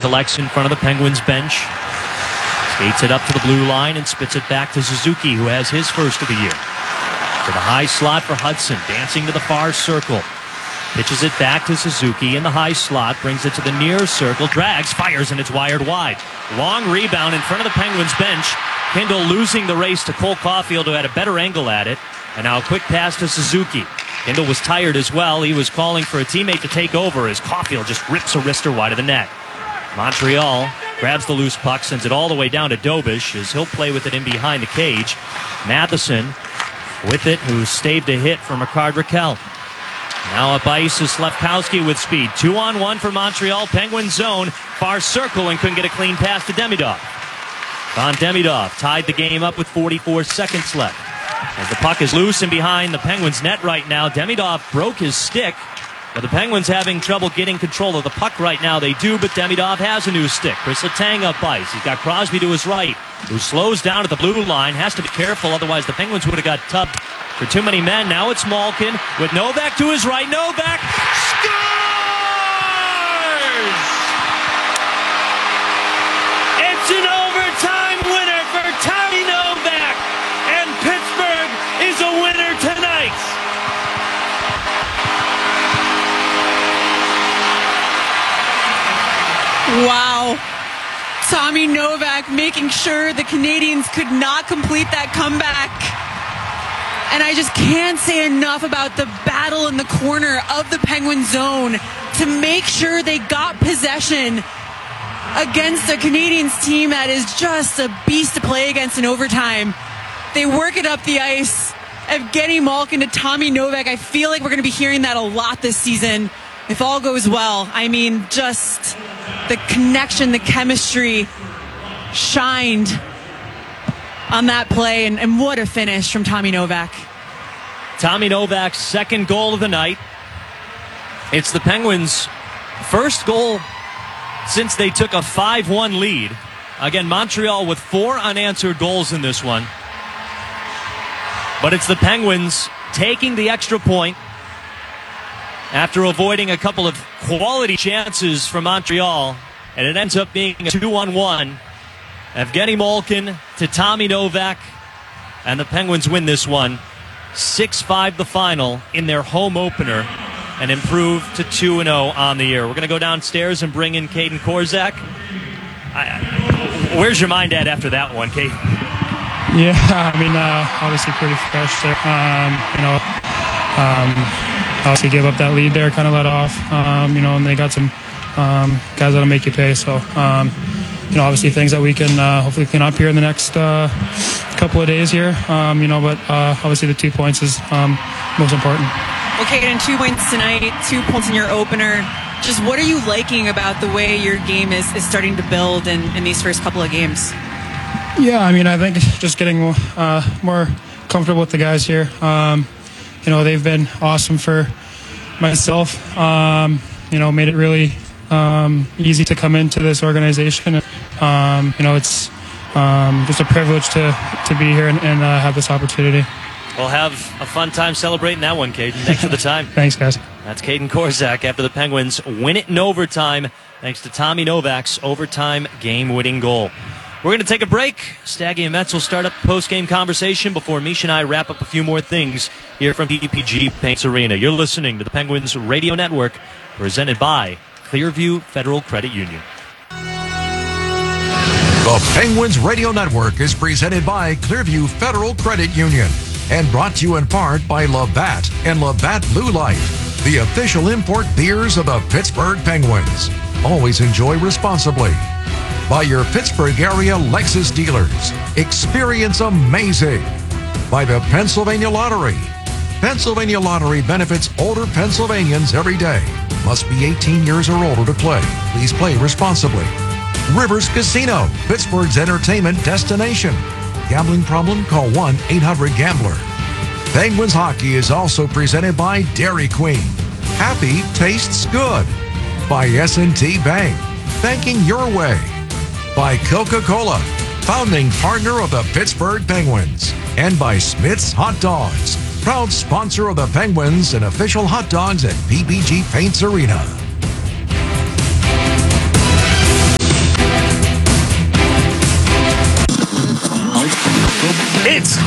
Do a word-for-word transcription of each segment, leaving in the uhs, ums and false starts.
collects in front of the Penguins bench. Skates it up to the blue line and spits it back to Suzuki, who has his first of the year. To the high slot for Hudson, dancing to the far circle. Pitches it back to Suzuki in the high slot, brings it to the near circle, drags, fires, and it's wired wide. Long rebound in front of the Penguins bench. Kindle losing the race to Cole Caulfield, who had a better angle at it. And now a quick pass to Suzuki. Kindle was tired as well. He was calling for a teammate to take over as Caulfield just rips a wrister wide of the net. Montreal grabs the loose puck, sends it all the way down to Dobish as he'll play with it in behind the cage. Matheson with it, who staved a hit from Ricard Raquel. Now up ice is Slafkowski with speed. Two on one for Montreal. Penguin zone. Far circle and couldn't get a clean pass to Demidov. Von Demidov tied the game up with forty-four seconds left. As the puck is loose and behind the Penguins net right now, Demidov broke his stick. But the Penguins having trouble getting control of the puck right now. They do, but Demidov has a new stick. Chris Letang up ice. He's got Crosby to his right, who slows down at the blue line. Has to be careful, otherwise the Penguins would have got tubbed for too many men. Now it's Malkin with Novak to his right. Novak scores! It's an overtime winner for Tommy Novak, and Pittsburgh is a winner tonight. Wow. Tommy Novak making sure the Canadians could not complete that comeback. And I just can't say enough about the battle in the corner of the Penguin zone to make sure they got possession against a Canadians team that is just a beast to play against in overtime. They work it up the ice. Evgeny Malkin to Tommy Novak. I feel like we're going to be hearing that a lot this season if all goes well. I mean, just the connection, the chemistry shined on that play, and, and what a finish from Tommy Novak. Tommy Novak's second goal of the night. It's the Penguins' first goal since they took a five one lead. Again, Montreal with four unanswered goals in this one. But it's the Penguins taking the extra point after avoiding a couple of quality chances from Montreal, and it ends up being a two on one. Evgeny Malkin to Tommy Novak, and the Penguins win this one six five the final in their home opener and improve to two and oh on the year. We're going to go downstairs and bring in Caden Korzak. I, where's your mind at after that one, Kate? Yeah, I mean, uh, obviously pretty fresh there. Um, you know, um, obviously gave up that lead there, kind of let off, um, you know, and they got some um, guys that'll make you pay. So, um, you know, obviously things that we can uh, hopefully clean up here in the next uh, couple of days here, um, you know, but uh, obviously the two points is um, most important. Okay, and two points tonight, two points in your opener. Just what are you liking about the way your game is, is starting to build in, in these first couple of games? Yeah, I mean, I think just getting uh, more comfortable with the guys here. Um, you know, they've been awesome for myself. Um, you know, made it really um, easy to come into this organization. Um, you know, it's um, just a privilege to, to be here and, and uh, have this opportunity. We'll have a fun time celebrating that one, Caden. Thanks for the time. Thanks, guys. That's Caden Korzak after the Penguins win it in overtime thanks to Tommy Novak's overtime game-winning goal. We're going to take a break. Staggy and Metz will start up the post-game conversation before Mish and I wrap up a few more things here from P P G Paints Arena. You're listening to the Penguins Radio Network, presented by Clearview Federal Credit Union. The Penguins Radio Network is presented by Clearview Federal Credit Union and brought to you in part by Labatt and Labatt Blue Light, the official import beers of the Pittsburgh Penguins. Always enjoy responsibly. By your Pittsburgh area Lexus dealers. Experience amazing. By the Pennsylvania Lottery. Pennsylvania Lottery benefits older Pennsylvanians every day. Must be eighteen years or older to play. Please play responsibly. Rivers Casino, Pittsburgh's entertainment destination. Gambling problem? Call one eight hundred gambler. Penguins hockey is also presented by Dairy Queen. Happy tastes good. By S and T Bank. Banking your way. By Coca-Cola, founding partner of the Pittsburgh Penguins. And by Smith's Hot Dogs, proud sponsor of the Penguins and official hot dogs at P P G Paints Arena.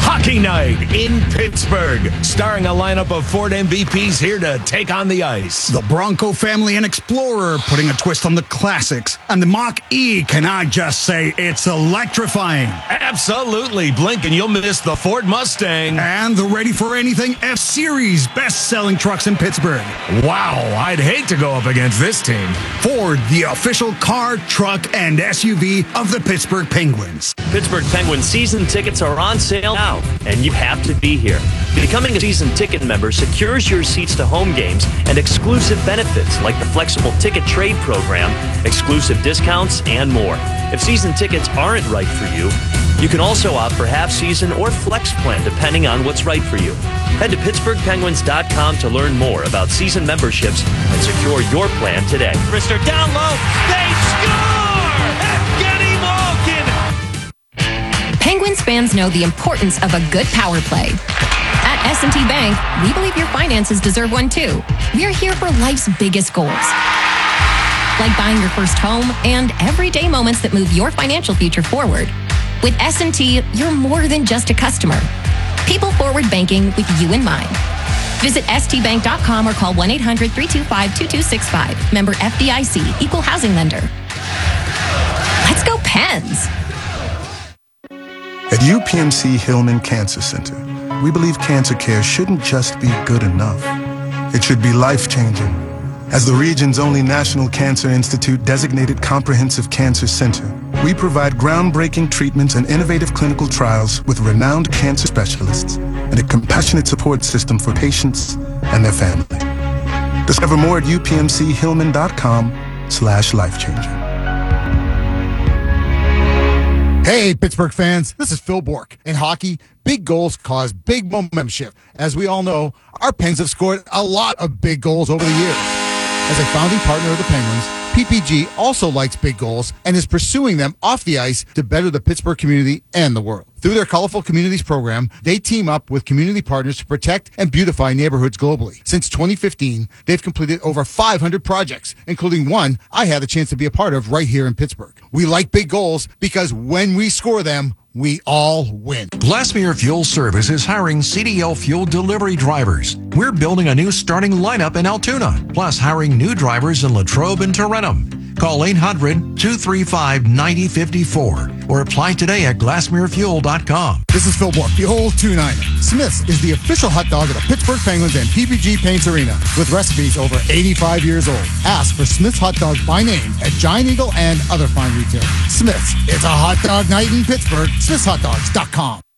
Hockey Night in Pittsburgh, starring a lineup of Ford M V Ps here to take on the ice. The Bronco family and Explorer putting a twist on the classics. And the Mach-E, can I just say, it's electrifying. Absolutely, blink and you'll miss the Ford Mustang. And the Ready for Anything F-Series, best-selling trucks in Pittsburgh. Wow, I'd hate to go up against this team. Ford, the official car, truck, and S U V of the Pittsburgh Penguins. Pittsburgh Penguins season tickets are on sale now, and you have to be here. Becoming a season ticket member secures your seats to home games and exclusive benefits like the flexible ticket trade program, exclusive discounts, and more. If season tickets aren't right for you, you can also opt for half-season or flex plan depending on what's right for you. Head to Pittsburgh Penguins dot com to learn more about season memberships and secure your plan today. Rister down low. They score! Evgeny Malkin! Penguins fans know the importance of a good power play. At S and T Bank, we believe your finances deserve one too. We are here for life's biggest goals, like buying your first home and everyday moments that move your financial future forward. With S and T, you're more than just a customer. People forward banking with you in mind. Visit S T bank dot com or call one eight hundred, three two five, two two six five. Member F D I C, Equal Housing Lender. Let's go Pens! At U P M C Hillman Cancer Center, we believe cancer care shouldn't just be good enough. It should be life-changing. As the region's only National Cancer Institute designated comprehensive cancer center, we provide groundbreaking treatments and innovative clinical trials with renowned cancer specialists and a compassionate support system for patients and their family. Discover more at U P M C Hillman dot com slash life-changing. Hey, Pittsburgh fans, this is Phil Bork. In hockey, big goals cause big momentum shift. As we all know, our Pens have scored a lot of big goals over the years. As a founding partner of the Penguins, P P G also likes big goals and is pursuing them off the ice to better the Pittsburgh community and the world. Through their Colorful Communities program, they team up with community partners to protect and beautify neighborhoods globally. Since twenty fifteen, they've completed over five hundred projects, including one I had the chance to be a part of right here in Pittsburgh. We like big goals because when we score them, we all win. Glassmere Fuel Service is hiring C D L fuel delivery drivers. We're building a new starting lineup in Altoona, plus hiring new drivers in Latrobe and Tarentum. Call eight hundred, two three five, nine zero five four or apply today at glassmere fuel dot com. This is Phil Bork, the old two niner. Smith's is the official hot dog of the Pittsburgh Penguins and P P G Paints Arena, with recipes over eighty-five years old. Ask for Smith's hot dog by name at Giant Eagle and other fine retailers. Smith's, it's a hot dog night in Pittsburgh. smiths hot dogs dot com.